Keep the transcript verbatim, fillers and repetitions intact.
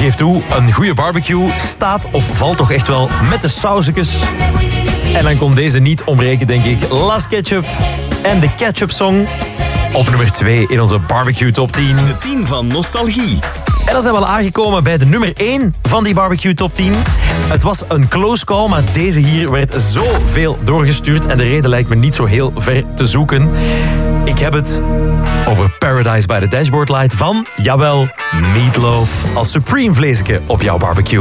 Geef toe, een goede barbecue staat of valt toch echt wel met de sausjes. En dan kon deze niet ontbreken, denk ik. Las Ketchup en de Ketchup Song op nummer twee in onze barbecue top tien. De tien van Nostalgie. En dan zijn we al aangekomen bij de nummer één van die barbecue top tien. Het was een close call, maar deze hier werd zoveel doorgestuurd. En de reden lijkt me niet zo heel ver te zoeken. Ik heb het over Paradise by the Dashboard Light van, jawel, Meatloaf. Als supreme vleesje op jouw barbecue.